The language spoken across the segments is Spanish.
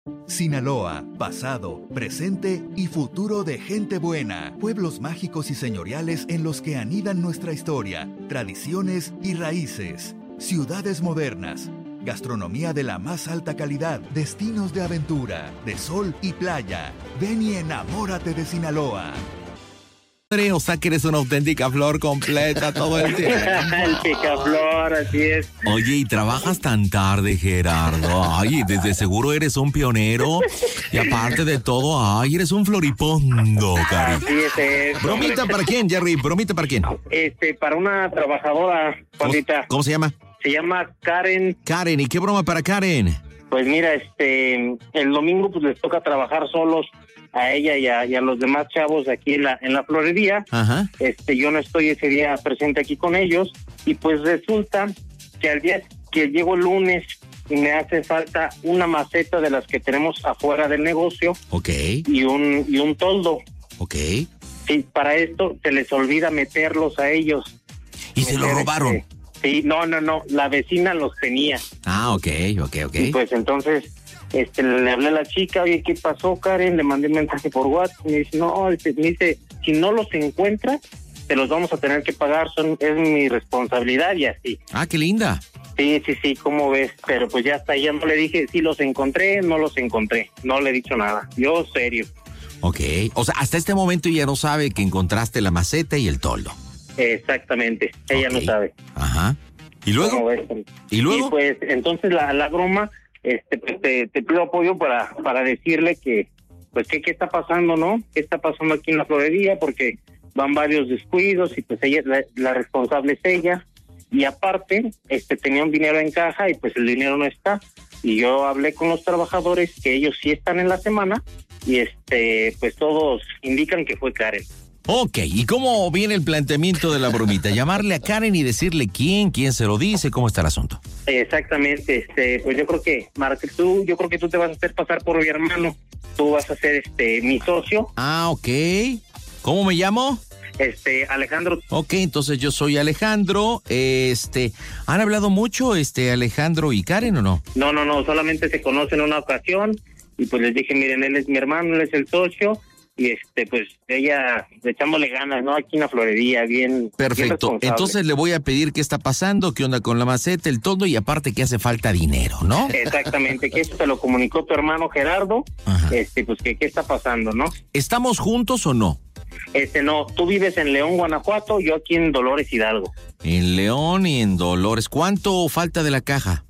Sinaloa, pasado, presente y futuro de gente buena. Pueblos mágicos y señoriales en los que anidan nuestra historia, tradiciones y raíces. Ciudades modernas. Gastronomía de la más alta calidad. Destinos de aventura, de sol y playa. Ven y enamórate de Sinaloa. O sea que eres una auténtica flor completa todo el tiempo. El picaflor, así es. Oye, y trabajas tan tarde, Gerardo. Ay, desde seguro eres un pionero. Y aparte de todo, ay, eres un floripondo, cari. Así es. ¿Bromita para quién, Jerry? ¿Bromita para quién? Para una trabajadora, Pandita. ¿Cómo se llama? Se llama Karen. Karen, ¿y qué broma para Karen? Pues mira, el domingo pues les toca trabajar solos a ella y a los demás chavos aquí en la florería. Ajá. Yo no estoy ese día presente aquí con ellos y pues resulta que al día que llego el lunes y me hace falta una maceta de las que tenemos afuera del negocio. Ok. Y un toldo. Ok. Sí, para esto se les olvida meterlos a ellos. ¿Y se lo robaron? Sí, no, la vecina los tenía. Ah, ok. Y pues entonces le hablé a la chica, oye, ¿qué pasó, Karen? Le mandé un mensaje por WhatsApp, me dice, si no los encuentras, te los vamos a tener que pagar, es mi responsabilidad y así. Ah, qué linda. Sí, ¿cómo ves? Pero pues ya hasta ahí ya no le dije si los encontré, no los encontré, no le he dicho nada, yo serio. Ok, o sea, hasta este momento ella no sabe que encontraste la maceta y el toldo. Exactamente, ella no sabe. Ajá. ¿Y luego? ¿Cómo ves? ¿Y luego? Y pues entonces la broma, pues, te pido apoyo para decirle que, pues, ¿qué está pasando, no? ¿Qué está pasando aquí en la florería? Porque van varios descuidos y pues ella, la responsable es ella. Y aparte, tenía un dinero en caja y pues el dinero no está. Y yo hablé con los trabajadores que ellos sí están en la semana y pues todos indican que fue Karen. Ok, ¿y cómo viene el planteamiento de la bromita? Llamarle a Karen y decirle quién se lo dice, cómo está el asunto. Exactamente, pues yo creo que, yo creo que tú te vas a hacer pasar por mi hermano. Tú vas a ser mi socio. Ah, ok. ¿Cómo me llamo? Alejandro. Ok, entonces yo soy Alejandro. ¿Han hablado mucho, Alejandro y Karen o no? No, solamente se conocen en una ocasión y pues les dije, miren, él es mi hermano, él es el socio. Y pues ella echándole ganas, ¿no? Aquí en la florería, bien. Perfecto. Bien entonces le voy a pedir qué está pasando, qué onda con la maceta, el toldo y aparte que hace falta dinero, ¿no? Exactamente, que eso te lo comunicó tu hermano Gerardo. Ajá. Pues que qué está pasando, ¿no? ¿Estamos juntos o no? No, tú vives en León, Guanajuato, yo aquí en Dolores, Hidalgo. En León y en Dolores. ¿Cuánto falta de la caja?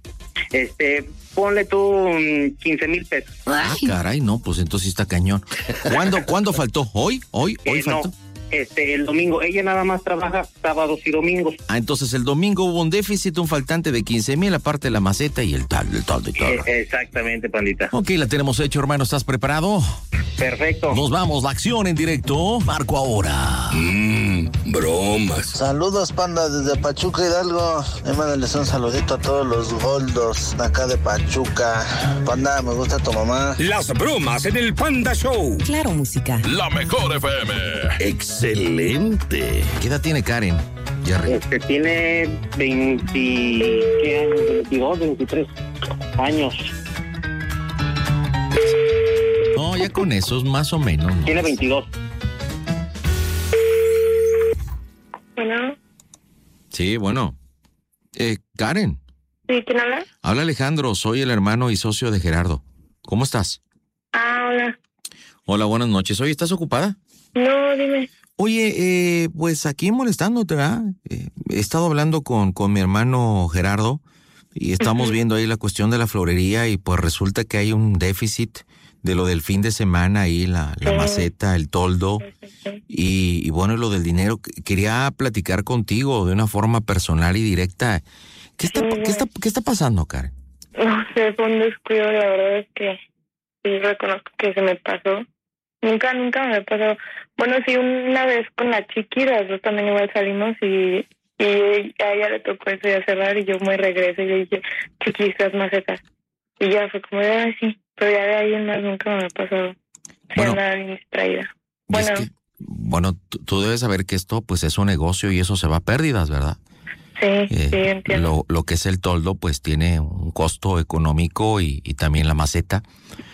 Ponle tú 15,000 pesos. Ah, caray, no, pues entonces está cañón. ¿Cuándo faltó? ¿Hoy faltó? No, el domingo. Ella nada más trabaja sábados y domingos. Ah, entonces el domingo hubo un déficit, un faltante de 15,000, aparte de la maceta y el toldo y todo. Exactamente, pandita. Ok, la tenemos hecho, hermano. ¿Estás preparado? Perfecto. Nos vamos, la acción en directo. Marco ahora. Bromas. Saludos, panda, desde Pachuca, Hidalgo. Mándales un saludito a todos los goldos de acá de Pachuca. Panda, me gusta tu mamá. Las bromas en el Panda Show. Claro, música. La mejor FM. Excelente. ¿Qué edad tiene Karen, Jerry? Tiene 20, ¿qué años? 22, 23 años. No, ya con esos más o menos. ¿No? Tiene 22. Bueno. Sí, bueno. Karen. ¿Sí? ¿Quién habla? Habla Alejandro, soy el hermano y socio de Gerardo. ¿Cómo estás? Ah, hola. Hola, buenas noches. Oye, ¿estás ocupada? No, dime. Oye, pues aquí molestándote, ¿verdad? He estado hablando con mi hermano Gerardo y estamos viendo ahí la cuestión de la florería y pues resulta que hay un déficit de lo del fin de semana ahí, la maceta, el toldo y bueno, lo del dinero. Quería platicar contigo de una forma personal y directa. ¿Qué está pasando, Karen? No sé, fue un descuido, la verdad es que sí reconozco que se me pasó. Nunca me ha pasado. Bueno, sí, una vez con la Chiqui, las dos también igual salimos y a ella le tocó eso de cerrar y yo me regreso y le dije, Chiqui, estas macetas. Y ya fue como de, sí, pero ya de ahí en más nunca me ha pasado. Bueno, nada bien distraída. Bueno, tú debes saber que esto pues es un negocio y eso se va a pérdidas, ¿verdad? Sí, entiendo. Lo que es el toldo pues tiene un costo económico y también la maceta.